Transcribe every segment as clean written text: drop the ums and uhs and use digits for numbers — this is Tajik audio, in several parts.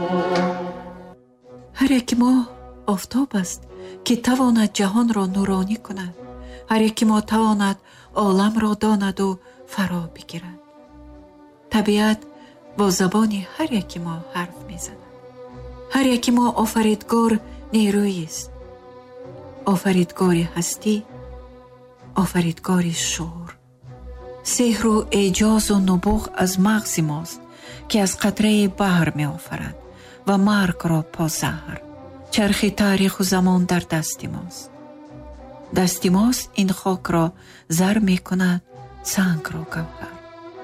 ҳар яки мо офтоб аст ки тавонад ҷаҳонро нуронӣ кунад. ҳар яки мо тавонад оламро донаду фаро бигирад. табиат бо забони ҳар яки мо ҳарф мезанад. ҳар яки мо офаридгор нерӯист. офаридгори ҳастӣ, офаридгори шур. сеҳру эҷозу нубуғ аз мағзи мост, ки аз қатраи баҳр меофарад ва маргро позаҳр. чархи таъриху замон дар дасти мост. дасти мост ин хокро зар мекунад, сангро гавҳар.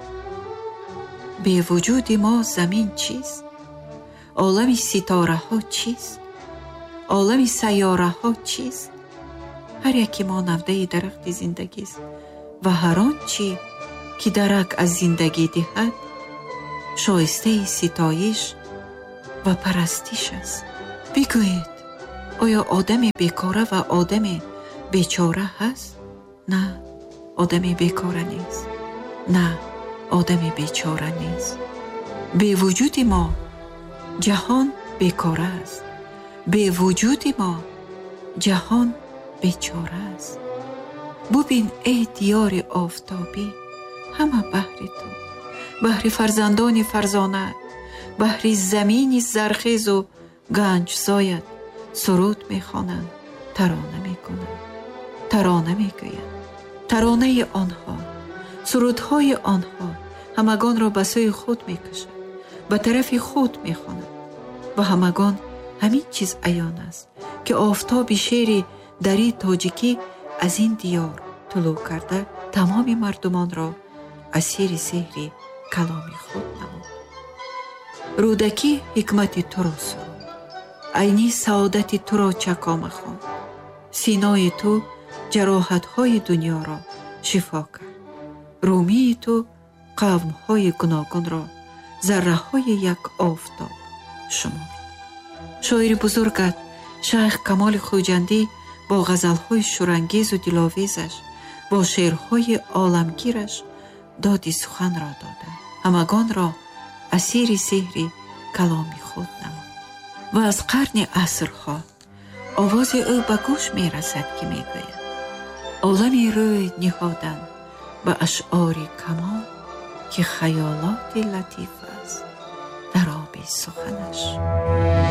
бевуҷуди мо замин чист? олами ситораҳо чист? олами сайёраҳо чист? ҳар яки мо навдаи дарахти зиндагист ва ҳар он чӣ ки дарак аз зиндагӣ диҳад шоистаи ситоиш ва парастиш аст. бигӯед, оё одаме бекора ва одаме бечора ҳаст? на, одаме бекора нест. на, одаме бечора нест. бевуҷуди мо ҷаҳон бекора аст. бевуҷуди мо ҷаҳон бечора аст. бубин эй диёри офтобӣ, ҳама баҳри ту, баҳри фарзандони фарзонат, баҳри замини зархезу ганҷзоят суруд мехонанд, тарона мекунанд, тарона мегӯянд. таронаи онҳо, сурудҳои онҳо ҳамагонро ба сӯи худ мекашад, ба тарафи худ мехонад. ва ҳамагон ҳамин чиз аён аст, ки офтоби шери дари тоҷикӣ аз ин диёр тулӯ карда тамоми мардумонро асири сеҳри каломи худ намуд. рӯдакӣ ҳикмати туро суруд, айни саодати туро чакома хонд. синои ту ҷароҳатҳои дуньёро шифо кард. румии ту қавмҳои гуногунро зарраҳои як офтоб шумурд. шоири бузургат шайх Камоли Хуҷандӣ бо ғазалҳои шурангезу диловезаш, бо шеърҳои оламгираш доди суханро дода, ҳамагонро асири сеҳри каломи худ намуд. ва аз қарни асрҳо овози ӯ ба гӯш мерасад, ки мегӯяд: олами рӯй ниҳодан ба ашъори камол, ки хаёлоти латиф аст дар оби суханаш.